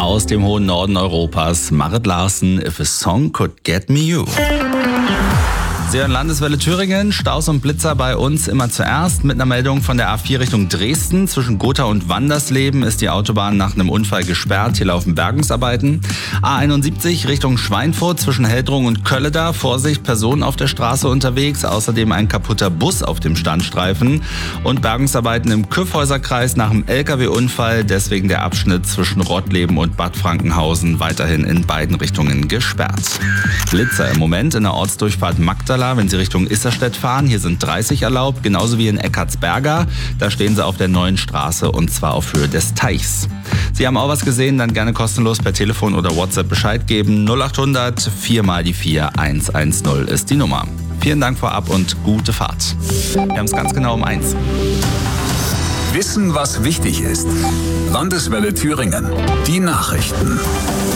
aus dem hohen Norden Europas. Marit Larsen, If a Song Could Get Me You. Sie hören Landeswelle Thüringen, Staus und Blitzer bei uns immer zuerst. Mit einer Meldung von der A4 Richtung Dresden. Zwischen Gotha und Wandersleben ist die Autobahn nach einem Unfall gesperrt. Hier laufen Bergungsarbeiten. A71 Richtung Schweinfurt zwischen Heldrung und Kölleda. Vorsicht, Personen auf der Straße unterwegs. Außerdem ein kaputter Bus auf dem Standstreifen. Und Bergungsarbeiten im Kyffhäuserkreis nach einem LKW-Unfall. Deswegen der Abschnitt zwischen Rottleben und Bad Frankenhausen weiterhin in beiden Richtungen gesperrt. Blitzer im Moment in der Ortsdurchfahrt Magdala, wenn Sie Richtung Isserstedt fahren. Hier sind 30 erlaubt, genauso wie in Eckartsberga. Da stehen Sie auf der neuen Straße und zwar auf Höhe des Teichs. Sie haben auch was gesehen, dann gerne kostenlos per Telefon oder WhatsApp Bescheid geben. 0800 4 mal die 4 110 ist die Nummer. Vielen Dank vorab und gute Fahrt. Wir haben es ganz genau um 1. Wissen, was wichtig ist. Landeswelle Thüringen. Die Nachrichten.